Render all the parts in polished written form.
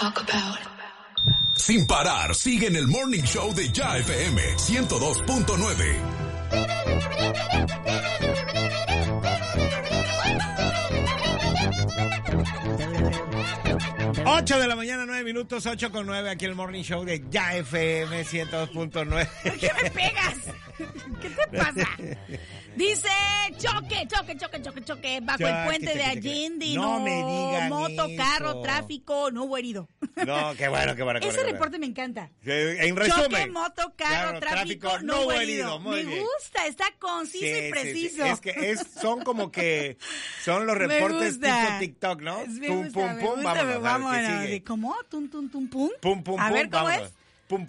talk about. Sin parar, sigue en el Morning Show de Ya FM 102.9. 8 de la mañana, 9 minutos, 8:09, aquí el Morning Show de Ya FM 102.9. ¿Por qué me pegas? ¿Qué te pasa? Dice, choque bajo el puente de Allende. No me digan moto, eso. carro, tráfico, no hubo herido. No, qué bueno. Ese reporte me encanta. En resumen. Choque, moto, carro, tráfico, no hubo herido. Muy Me bien. gusta, está conciso y preciso. Sí. Es que son como que son los reportes tipo TikTok, ¿no? Pum, vámonos. ¿Cómo? Tum, pum. Pum, A ver, ¿cómo vámonos. es? Pum.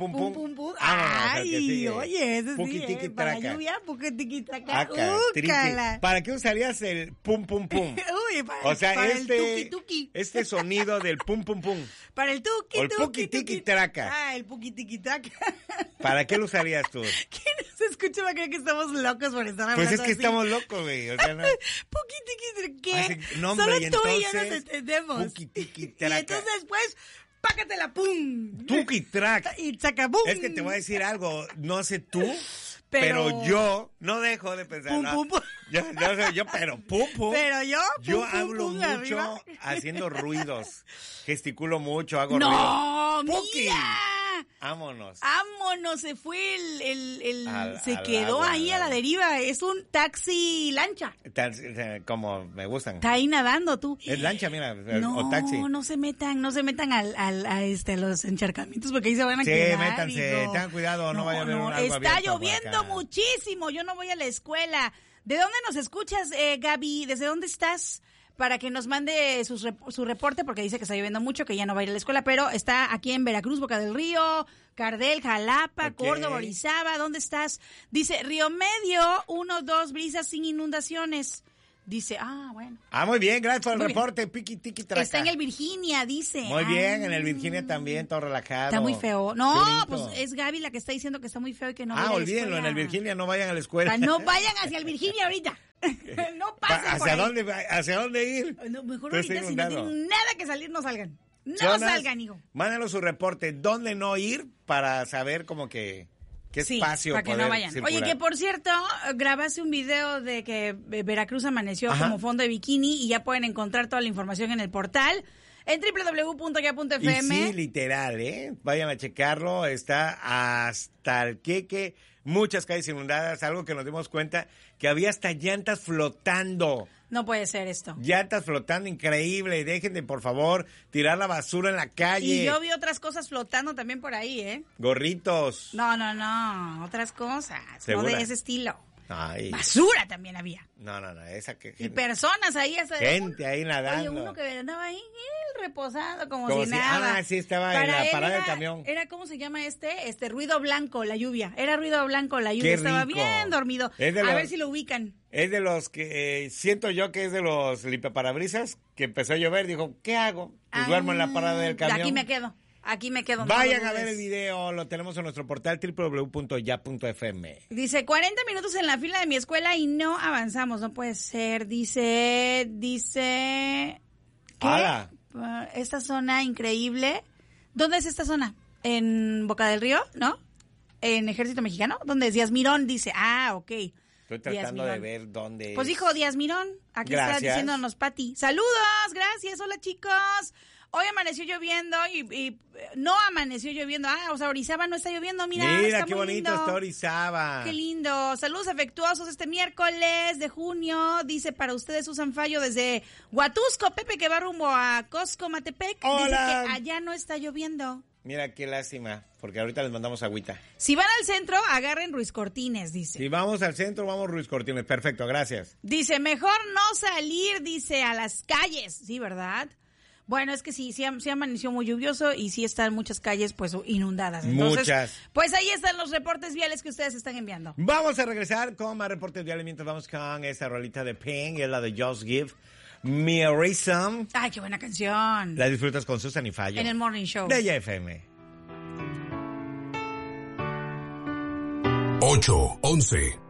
Ay, oye, ese Puki, sí, tiki, para traca. lluvia, puki, tiki, traca. Cala. ¿Para qué usarías el pum? Uy, O sea, para el tuki. este sonido del pum. Para el tuki, O el puki, tiki, traca. Ah, el puki, tiki, traca. ¿Para qué lo usarías tú? ¿Quién nos escucha va a creer que estamos locos por estar hablando Pues es que así? estamos locos, güey. O sea, no. Puki, tiki, ¿qué? Así, nombre, Solo y tú y yo entonces, nos entendemos. puki, tiki, Y traca. entonces, pues, pácatela, pum. Tuki, traca. Y saca, pum. Es que te voy a decir algo, no sé tú, pero yo no dejo de pensar. Pum. Yo, pero pum. Pero yo, Yo pum, hablo pum, mucho arriba. haciendo ruidos, gesticulo mucho, hago No, ruidos. Puki. mira. Vámonos. Se fue se al quedó agua, ahí a la deriva. Es un taxi lancha. Como me gustan. Está ahí nadando tú. Es lancha, mira, No, o taxi. no se metan a los encharcamientos porque ahí se van a Sí, quedar. métanse, hijo. tengan cuidado, no vaya a haber algo Está abierto por lloviendo acá. muchísimo, yo no voy a la escuela. ¿De dónde nos escuchas, Gaby? ¿Desde dónde estás? Para que nos mande su reporte, porque dice que está lloviendo mucho, que ya no va a ir a la escuela, pero está aquí en Veracruz, Boca del Río, Cardel, Jalapa, Ok. Córdoba, Orizaba. ¿Dónde estás? Dice, Río Medio, 1-2 brisas sin inundaciones. Dice, bueno. Muy bien, gracias por el Muy bien. reporte, piqui, tiki, traca. Está en el Virginia, dice. Muy bien, en el Virginia también, todo relajado. Está muy feo. Qué No, bonito. pues es Gaby la que está diciendo que está muy feo y que no vaya a la Olvídenlo, en escuela. el Virginia no vayan a la escuela. No vayan hacia el Virginia ahorita. No pasen por ahí. ¿Hacia dónde ir? No, mejor Todo está ahorita, si no inundado. tienen nada que salir, no salgan. No Zonas, salgan, hijo. Mándanos su reporte, ¿dónde no ir? Para saber como que qué Sí, espacio para que poder no vayan. circular. Oye, que por cierto, grabaste un video de que Veracruz amaneció Ajá. como fondo de bikini y ya pueden encontrar toda la información en el portal en www.ya.fm. Y sí, literal, vayan a checarlo, está hasta el queque, muchas calles inundadas, algo que nos dimos cuenta que había hasta llantas flotando. No puede ser esto. Llantas flotando, increíble. Dejen de, por favor, tirar la basura en la calle. Y yo vi otras cosas flotando también por ahí, ¿eh? Gorritos. No, otras cosas. ¿Segura? No de ese estilo. Ay. Basura también había. No, esa que Y personas ahí. gente ahí nadando. Oye, uno que andaba ahí reposando como Como si si- nada. sí, estaba en la él parada del camión. Era, ¿cómo se llama este? Ruido blanco, la lluvia. Era ruido blanco, la lluvia. Qué Estaba rico. bien dormido. Es de A los- ver si lo ubican. Es de los que, siento yo que es de los limpiaparabrisas, que empezó a llover, dijo, ¿qué hago? Pues duermo en la parada del camión. Aquí me quedo. no Vayan lo a ver dudes. el video, lo tenemos en nuestro portal www.ya.fm. Dice, 40 minutos en la fila de mi escuela y no avanzamos. No puede ser. Dice... ¿Qué? ¡Hala! Esta zona increíble. ¿Dónde es esta zona? ¿En Boca del Río? ¿No? ¿En Ejército Mexicano? ¿Dónde es? Díaz Mirón dice. Ok. Estoy tratando de ver dónde Pues es. dijo Díaz Mirón. Aquí está Gracias. diciéndonos Pati. Saludos, gracias. Hola, chicos. Hoy amaneció lloviendo y no amaneció lloviendo. O sea, Orizaba no está lloviendo. Mira está qué muy bonito lindo. está Orizaba. Qué lindo. Saludos afectuosos este miércoles de junio. Dice para ustedes Susan Fallo desde Huatusco. Pepe que va rumbo a Costco, Matepec. Hola. Dice que allá no está lloviendo. Mira, qué lástima, porque ahorita les mandamos agüita. Si van al centro, agarren Ruiz Cortines, dice. Si vamos al centro, vamos Ruiz Cortines. Perfecto, gracias. Dice, mejor no salir, dice, a las calles. Sí, ¿verdad? Bueno, es que sí amaneció muy lluvioso y sí están muchas calles pues inundadas. Entonces, Muchas. Pues ahí están los reportes viales que ustedes están enviando. Vamos a regresar con más reportes viales mientras vamos con esta rolita de Pink, y es la de Just Give Me a Reason. Ay, qué buena canción. La disfrutas con Susan y Fallo. En el Morning Show. De YFM. 8, 11,